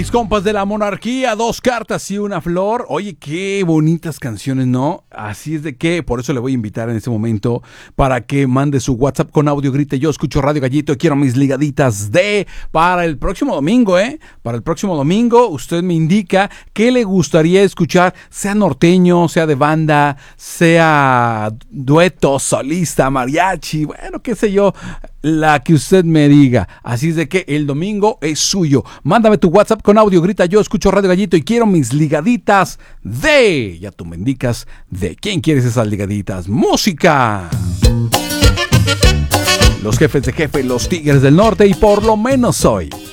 mis compas de la monarquía, 2 cartas y una flor. Oye, qué bonitas canciones, ¿no? Así es de que, por eso le voy a invitar en este momento para que mande su WhatsApp con audio, grite: yo escucho Radio Gallito y quiero mis ligaditas de... Para el próximo domingo, Para el próximo domingo, usted me indica qué le gustaría escuchar, sea norteño, sea de banda, sea dueto, solista, mariachi, bueno, qué sé yo, la que usted me diga. Así es de que el domingo es suyo. Mándame tu WhatsApp con audio, grita: yo escucho Radio Gallito y quiero mis ligaditas de... Ya tú me indicas de quién quieres esas ligaditas. ¡Música! Los jefes de jefe, los Tigres del Norte y por lo menos hoy.